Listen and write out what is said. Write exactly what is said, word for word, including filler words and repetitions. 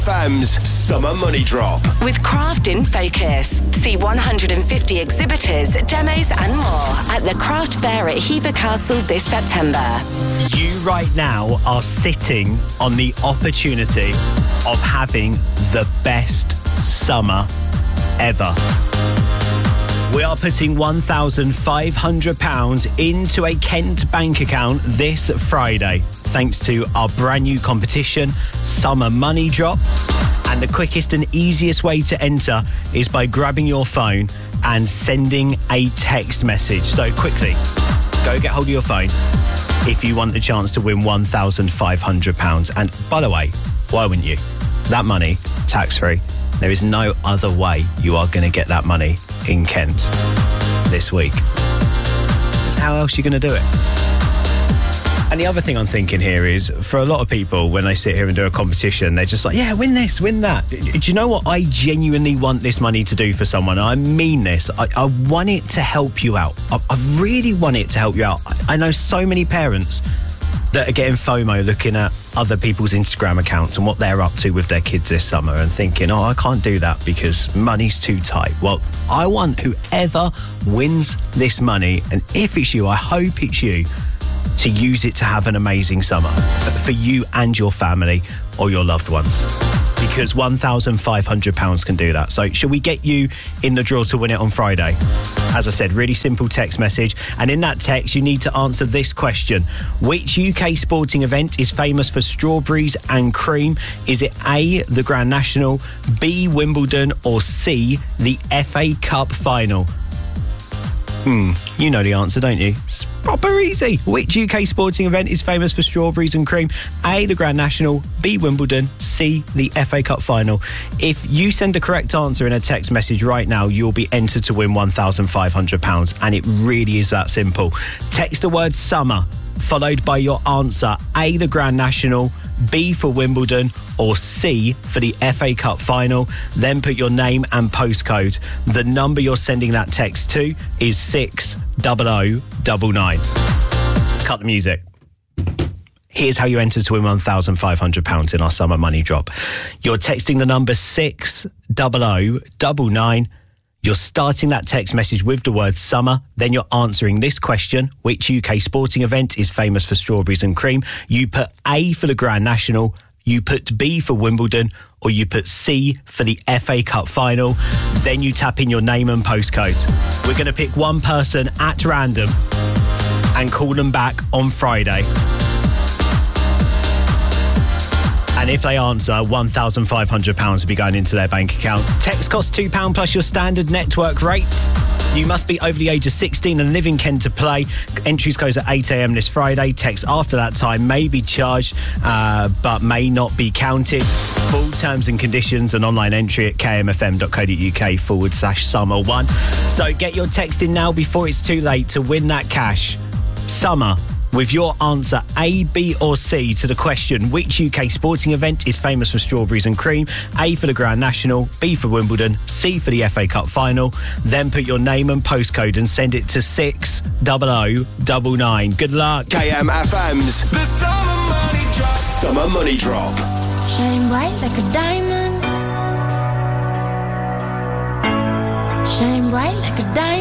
F M's Summer Money Drop. With Craft in Focus. See one hundred fifty exhibitors, demos and more at the Craft Fair at Hever Castle this September. You right now are sitting on the opportunity of having the best summer ever. We are putting one thousand five hundred pounds into a Kent bank account this Friday, thanks to our brand new competition, Summer Money Drop. And the quickest and easiest way to enter is by grabbing your phone and sending a text message. So quickly, go get hold of your phone if you want the chance to win one thousand five hundred pounds. And by the way, why wouldn't you? That money, tax-free. There is no other way you are going to get that money in Kent this week. How else are you going to do it? And the other thing I'm thinking here is, for a lot of people, when they sit here and do a competition, they're just like, yeah, win this, win that. Do you know what I genuinely want this money to do for someone? I mean this. I, I want it to help you out. I, I really want it to help you out. I, I know so many parents that are getting FOMO looking at other people's Instagram accounts and what they're up to with their kids this summer and thinking, oh, I can't do that because money's too tight. Well, I want whoever wins this money, and if it's you, I hope it's you, to use it to have an amazing summer for you and your family or your loved ones. Because one thousand five hundred pounds can do that. So shall we get you in the draw to win it on Friday? As I said, really simple text message. And in that text, you need to answer this question. Which U K sporting event is famous for strawberries and cream? Is it A, the Grand National, B, Wimbledon, or C, the F A Cup final? Hmm, you know the answer, don't you? It's proper easy. Which U K sporting event is famous for strawberries and cream? A, the Grand National, B, Wimbledon, C, the F A Cup final. If you send a correct answer in a text message right now, you'll be entered to win one thousand five hundred pounds, and it really is that simple. Text the word summer, followed by your answer, A, the Grand National, B for Wimbledon, or C for the F A Cup final. Then put your name and postcode. The number you're sending that text to is six double oh double nine. Cut the music. Here's how you enter to win one thousand five hundred pounds in our summer money drop. You're texting the number six double oh double nine. You're starting that text message with the word summer. Then you're answering this question. Which U K sporting event is famous for strawberries and cream? You put A for the Grand National, you put B for Wimbledon, or you put C for the F A Cup final. Then you tap in your name and postcode. We're going to pick one person at random and call them back on Friday. And if they answer, one thousand five hundred pounds will be going into their bank account. Text costs two pounds plus your standard network rate. You must be over the age of sixteen and live in Kent to play. Entries close at eight a.m. this Friday. Text after that time may be charged, uh, but may not be counted. Full terms and conditions and online entry at kmfm.co.uk forward slash summer one. So get your text in now before it's too late to win that cash. Summer. With your answer A, B or C to the question, which U K sporting event is famous for strawberries and cream? A for the Grand National, B for Wimbledon, C for the F A Cup final. Then put your name and postcode and send it to six double oh double nine. Good luck. K M F M's The Summer Money Drop. Summer Money Drop. Shine bright like a diamond. Shine bright like a diamond.